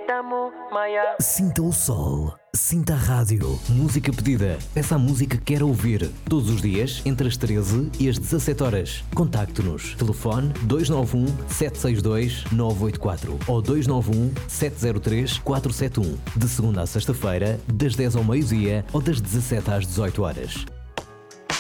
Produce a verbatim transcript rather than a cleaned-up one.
Ritmo, Maia. Sinta o sol, sinta a rádio. Música pedida. Peça a música que quer ouvir. Todos os dias, entre as treze e as dezassete horas. Contacte-nos. Telefone dois nove um, sete seis dois, nove oito quatro ou dois nove um, sete zero três, quatro sete um. De segunda a sexta-feira, das dez ao meio-dia ou das dezassete às dezoito horas.